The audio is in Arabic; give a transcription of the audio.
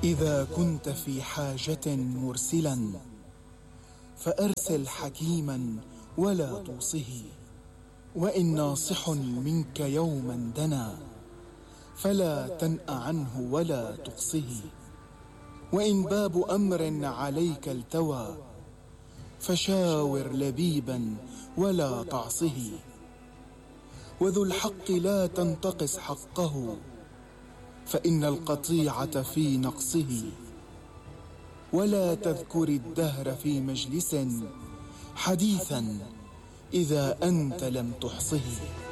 إذا كنت في حاجة مرسلا فأرسل حكيما ولا توصه، وإن ناصح منك يوما دنا فلا تنأ عنه ولا تقصه، وإن باب أمر عليك التوى فشاور لبيبا ولا تعصه، وذو الحق لا تنتقص حقه فإن القطيعة في نقصه، ولا تذكر الدهر في مجلس حديثا إذا أنت لم تحصه.